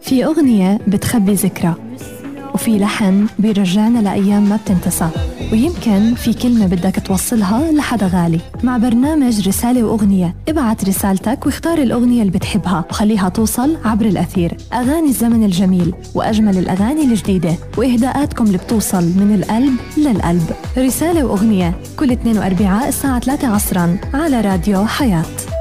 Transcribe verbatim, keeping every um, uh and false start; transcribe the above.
في أغنية بتخبي ذكرى، وفي لحن بيرجعنا لأيام ما بتنتسى، ويمكن في كلمة بدك توصلها لحدا غالي. مع برنامج رسالة وأغنية، ابعت رسالتك واختار الأغنية اللي بتحبها وخليها توصل عبر الأثير. أغاني الزمن الجميل وأجمل الأغاني الجديدة وإهداءاتكم اللي بتوصل من القلب للقلب. رسالة وأغنية كل اثنين وأربعاء الساعة ثلاثة عصرا على راديو حياة.